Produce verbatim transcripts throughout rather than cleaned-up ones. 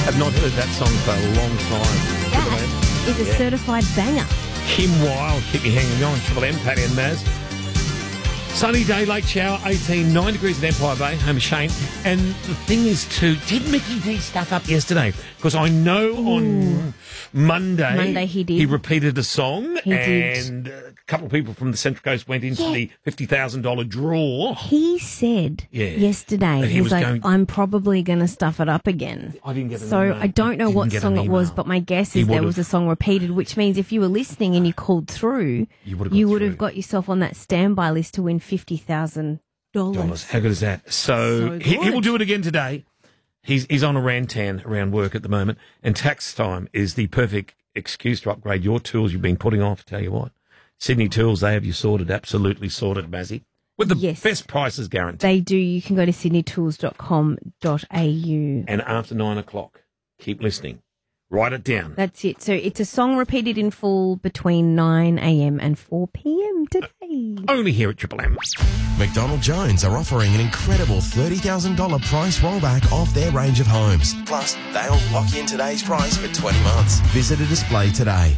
Have not heard that song for a long time. That is a Yeah. certified banger. Kim Wilde, keep me hanging on. Triple M, Paddy and Maz. Sunny day, late shower, eighteen, nine degrees at Empire Bay, home of Shane. And the thing is, too, did Mickey D stuff up yesterday? Because I know Ooh. on Monday, Monday he did. he repeated a song, He did. and a couple of people from the Central Coast went into Yeah. the fifty thousand dollars draw. He said Yeah. yesterday, That he he's was like, going- I'm probably going to stuff it up again. I didn't get an So email. I don't know Didn't what get song an it was, email. but my guess He is there would've- was a song repeated, which means if you were listening and you called through, You would've got you would through. have got yourself on that standby list to win fifty thousand dollars. Dollars. How good is that? So, So he, he good. will do it again today. He's he's on a rantan around work at the moment, and tax time is the perfect excuse to upgrade your tools you've been putting off. Tell you what, Sydney Tools, they have you sorted, absolutely sorted, Mazzy, with the Yes. best prices guaranteed. They do. You can go to sydney tools dot com dot a u. And after nine o'clock, keep listening. Write it down. That's it. So it's a song repeated in full between nine a.m. and four p.m. today. Only here at Triple M. McDonald Jones are offering an incredible thirty thousand dollars price rollback off their range of homes. Plus, they'll lock in today's price for twenty months. Visit a display today.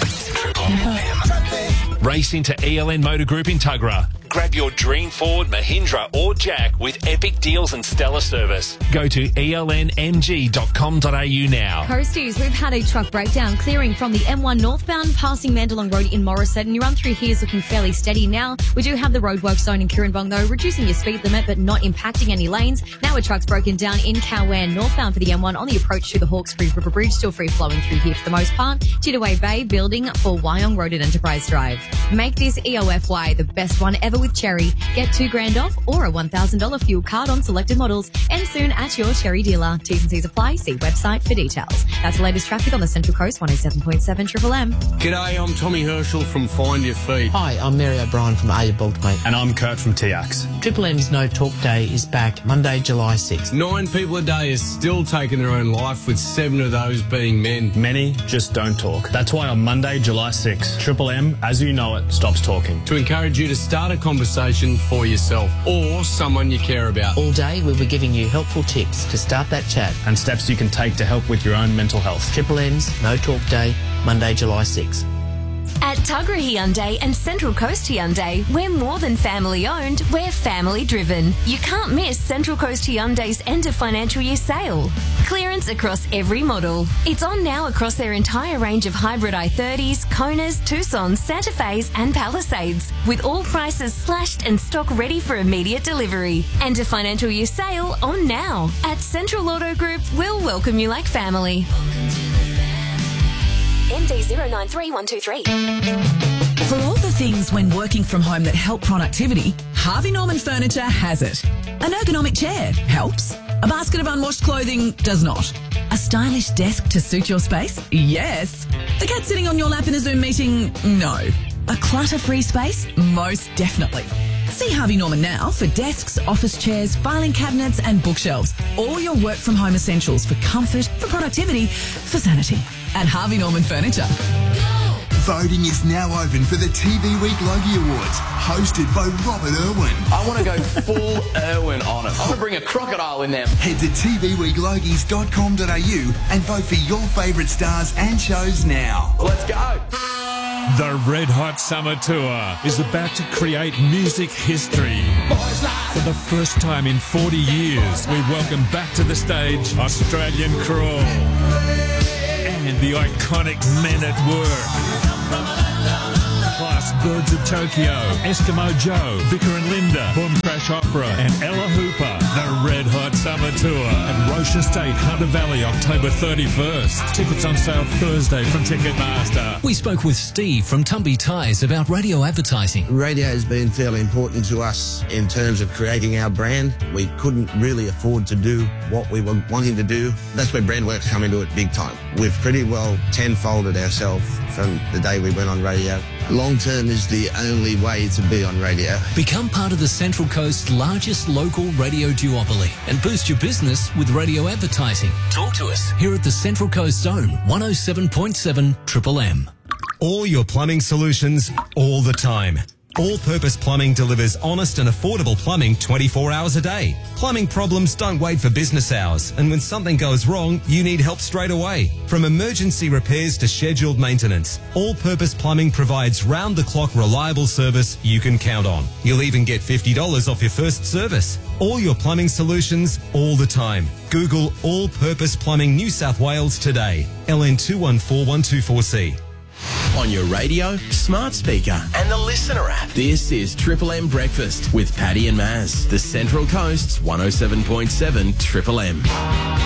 Race into E L N Motor Group in Tuggerah. Grab your dream Ford, Mahindra or Jack with epic deals and stellar service. Go to E L N M G dot com dot a u now. Coasties, we've had a truck breakdown clearing from the M one northbound passing Mandalong Road in Morisset, and your run through here is looking fairly steady now. We do have the roadwork zone in Kirrinbong though, reducing your speed limit but not impacting any lanes. Now a truck's broken down in Cowan northbound for the M one on the approach to the Hawkesbury River Bridge, still free flowing through here for the most part. Tidaway Bay building for Wyong Road at Enterprise Drive. Make this E O F Y the best one ever with Cherry. Get two grand off or a one thousand dollars fuel card on selected models, and soon at your Cherry dealer. T's and C's apply. See website for details. That's the latest traffic on the Central Coast, one oh seven point seven Triple M. G'day, I'm Tommy Herschel from Find Your Feet. Hi, I'm Mary O'Brien from Are You Bald, Mate? And I'm Kurt from T X. Triple M's No Talk Day is back Monday, July sixth. Nine people a day are still taking their own life, with seven of those being men. Many just don't talk. That's why on Monday, July sixth, Triple M, as you know it, stops talking. To encourage you to start a conversation for yourself or someone you care about. All day we'll be giving you helpful tips to start that chat. And steps you can take to help with your own mental health. Triple M's No Talk Day, Monday, July sixth. At Tuggerah Hyundai and Central Coast Hyundai, we're more than family owned, we're family driven. You can't miss Central Coast Hyundai's end of financial year sale. Clearance across every model. It's on now across their entire range of hybrid i thirties, Konas, Tucsons, Santa Fe's and Palisades, with all prices slashed and stock ready for immediate delivery. End of financial year sale on now. At Central Auto Group, we'll welcome you like family. M D zero nine three one two three. For all the things when working from home that help productivity, Harvey Norman Furniture has it. An ergonomic chair helps. A basket of unwashed clothing does not. A stylish desk to suit your space? Yes. The cat sitting on your lap in a Zoom meeting? No. A clutter-free space? Most definitely. See Harvey Norman now for desks, office chairs, filing cabinets and bookshelves. All your work from home essentials for comfort, for productivity, for sanity. At Harvey Norman Furniture. Voting is now open for the T V Week Logie Awards, hosted by Robert Irwin. I want to go full Irwin on it. I want to bring a crocodile in there. Head to t v week logies dot com dot a u and vote for your favourite stars and shows now. Let's go. The Red Hot Summer Tour is about to create music history. For the first time in forty years, we welcome back to the stage Australian Crawl and the iconic Men at Work. Plus Birds of Tokyo, Eskimo Joe, Vicar and Linda, Boom Crash Opera and Ella Hooper. The Red Hot Summer Tour at Roche Estate, Hunter Valley, October thirty-first. Tickets on sale Thursday from Ticketmaster. We spoke with Steve from Tumby Tyres about radio advertising. Radio has been fairly important to us in terms of creating our brand. We couldn't really afford to do what we were wanting to do. That's where Brandworks come into it big time. We've pretty well tenfolded ourselves from the day we went on radio. Long term is the only way to be on radio. Become part of the Central Coast's largest local radio duopoly and boost your business with radio advertising. Talk to us here at the Central Coast Zone, one oh seven point seven Triple M. All your plumbing solutions, all the time. All Purpose Plumbing delivers honest and affordable plumbing twenty-four hours a day. Plumbing problems don't wait for business hours, and when something goes wrong, you need help straight away. From emergency repairs to scheduled maintenance, All Purpose Plumbing provides round-the-clock reliable service you can count on. You'll even get fifty dollars off your first service. All your plumbing solutions, all the time. Google All Purpose Plumbing New South Wales today. L N two one four one two four C. On your radio, smart speaker, and the Listener app. This is Triple M Breakfast with Paddy and Maz, the Central Coast's one oh seven point seven Triple M.